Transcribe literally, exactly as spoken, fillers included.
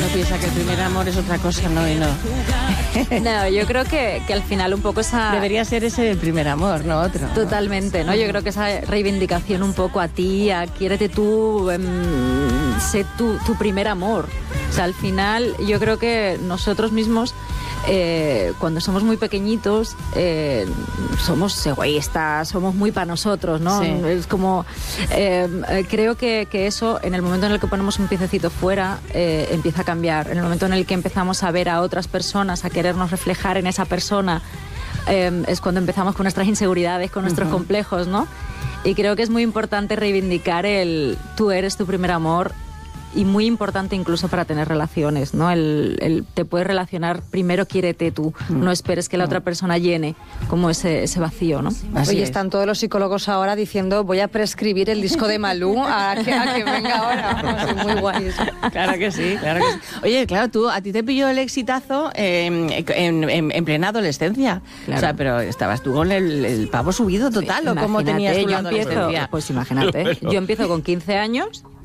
piensa que el primer amor es otra cosa, no, y no. No, yo creo que, que al final un poco esa... Debería ser ese el primer amor, no otro. ¿no? Totalmente, ¿no? Yo creo que esa reivindicación un poco a ti, a quiérete tú, eh, sé tu, tu primer amor. O sea, al final yo creo que nosotros mismos, eh, cuando somos muy pequeñitos, eh, somos egoístas, somos muy para nosotros, ¿no? Sí. Es como... Eh, creo que, que eso, en el momento en el que ponemos un piececito fuera, eh, empieza a cambiar. En el momento en el que empezamos a ver a otras personas, a querernos reflejar en esa persona, eh, es cuando empezamos con nuestras inseguridades, con nuestros uh-huh. complejos, ¿no? Y creo que es muy importante reivindicar el tú eres tu primer amor, y muy importante incluso para tener relaciones, ¿no? El, el te puedes relacionar, primero quiérete tú, mm. no esperes que la otra persona llene como ese, ese vacío, ¿no? Así Oye, es. Están todos los psicólogos ahora diciendo voy a prescribir el disco de Malú a que, a que venga ahora. Es muy guay eso. Claro que sí, claro que sí. Oye, claro, tú, a ti te pilló el exitazo eh, en, en, en plena adolescencia. Claro. O sea, pero estabas tú con el, el pavo subido total, ¿o cómo tenías tu yo adolescencia? Empiezo, pues imagínate, yo empiezo con quince años.